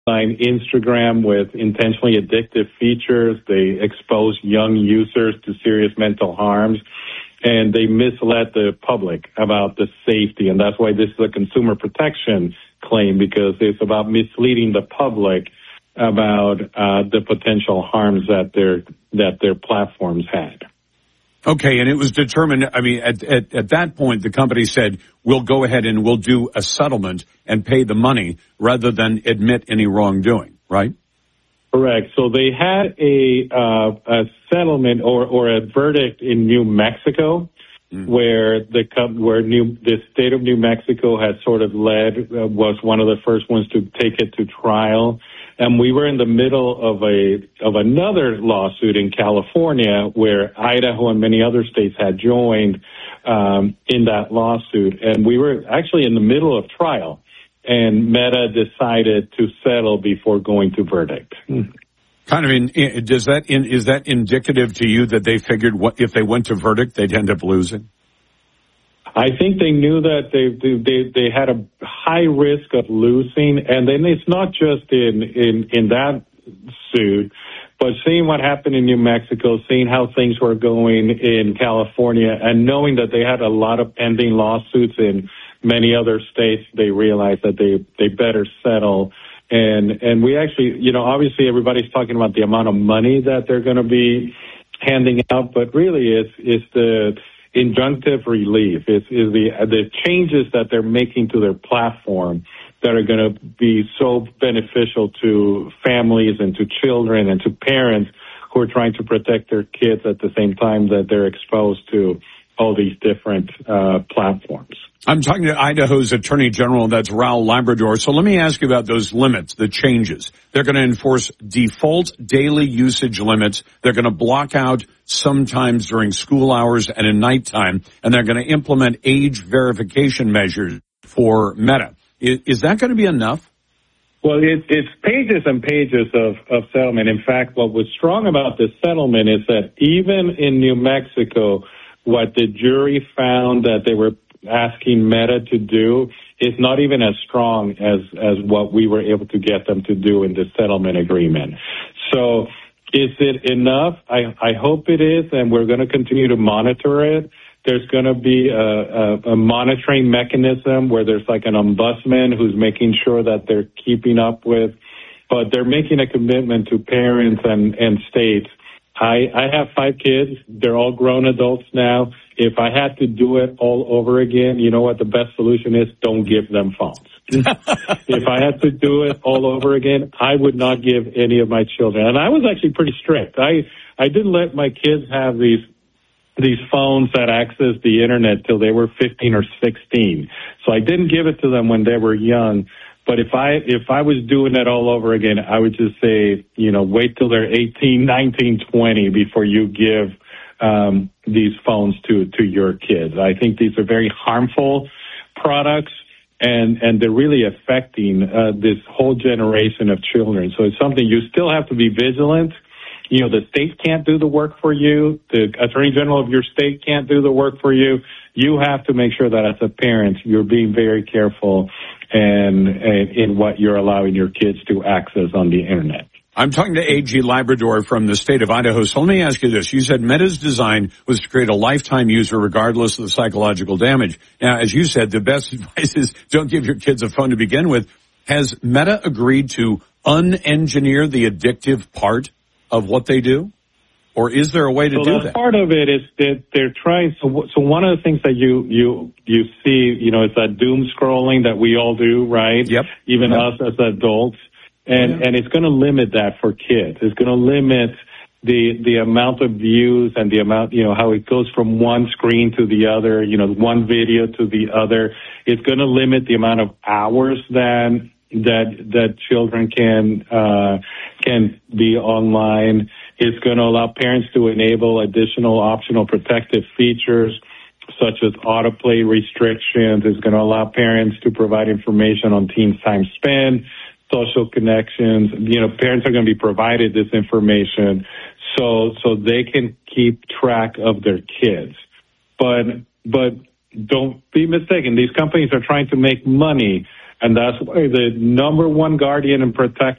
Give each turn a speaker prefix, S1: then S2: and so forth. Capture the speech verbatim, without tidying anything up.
S1: Instagram with intentionally addictive features. They expose young users to serious mental harms, and they misled the public about the safety. And that's why this is a consumer protection claim, because it's about misleading the public about uh, the potential harms that their that their platforms had.
S2: Okay, and it was determined, I mean, at, at, at that point, the company said, we'll go ahead and we'll do a settlement and pay the money rather than admit any wrongdoing, right?
S1: Correct. So they had a, uh, a settlement or, or a verdict in New Mexico, mm. where the where New, the state of New Mexico had sort of led, uh, was one of the first ones to take it to trial. And we were in the middle of a of another lawsuit in California where Idaho and many other states had joined um, in that lawsuit. And we were actually in the middle of trial, and Meta decided to settle before going to verdict.
S2: Kind of, in, does that in, is that indicative to you that they figured what if they went to verdict, they'd end up losing?
S1: I think they knew that they they they had a high risk of losing, and then it's not just in in in that suit, but seeing what happened in New Mexico, seeing how things were going in California, and knowing that they had a lot of pending lawsuits in many other states, they realized that they they better settle. And and we actually, you know, obviously everybody's talking about the amount of money that they're going to be handing out, but really it's it's the injunctive relief, is, is the the changes that they're making to their platform that are going to be so beneficial to families and to children and to parents who are trying to protect their kids at the same time that they're exposed to all these different uh, platforms.
S2: I'm talking to Idaho's Attorney General, that's Raul Labrador. So let me ask you about those limits, the changes. They're going to enforce default daily usage limits. They're going to block out sometimes during school hours and at nighttime, and they're going to implement age verification measures for Meta. Is, is that going to be enough?
S1: Well, it, it's pages and pages of, of settlement. In fact, what was strong about this settlement is that even in New Mexico, what the jury found that they were asking Meta to do is not even as strong as, as what we were able to get them to do in the settlement agreement. So is it enough? I, I hope it is, and we're going to continue to monitor it. There's going to be a, a, a monitoring mechanism where there's like an ombudsman who's making sure that they're keeping up with, but they're making a commitment to parents and, and states. I, I have five kids. They're all grown adults now. If I had to do it all over again, you know what the best solution is? Don't give them phones. If I had to do it all over again, I would not give any of my children. And I was actually pretty strict. I, I didn't let my kids have these these phones that access the internet till they were fifteen or sixteen. So I didn't give it to them when they were young. But if I if I was doing it all over again, I would just say, you know, wait till they're eighteen, nineteen, twenty before you give um, these phones to, to your kids. I think these are very harmful products, and, and they're really affecting uh, this whole generation of children. So it's something you still have to be vigilant. You know, the state can't do the work for you. The attorney general of your state can't do the work for you. You have to make sure that as a parent, you're being very careful and, and in what you're allowing your kids to access on the internet.
S2: I'm talking to A G Labrador from the state of Idaho. So let me ask you this. You said Meta's design was to create a lifetime user regardless of the psychological damage. Now, as you said, the best advice is don't give your kids a phone to begin with. Has Meta agreed to un-engineer the addictive part of what they do? Or is there a way to
S1: so
S2: do
S1: that?
S2: that?
S1: Part of it is that they're trying. So, so one of the things that you you you see, you know, is that doom scrolling that we all do, right?
S2: Yep.
S1: Even
S2: yep.
S1: us as adults, and yeah. and it's going to limit that for kids. It's going to limit the the amount of views and the amount, you know, how it goes from one screen to the other, you know, one video to the other. It's going to limit the amount of hours that that that children can uh, can be online. It's going to allow parents to enable additional optional protective features such as autoplay restrictions. It's going to allow parents to provide information on teens' time spent, social connections. You know, parents are going to be provided this information so so they can keep track of their kids. But but don't be mistaken. These companies are trying to make money, and that's why the number one guardian and protector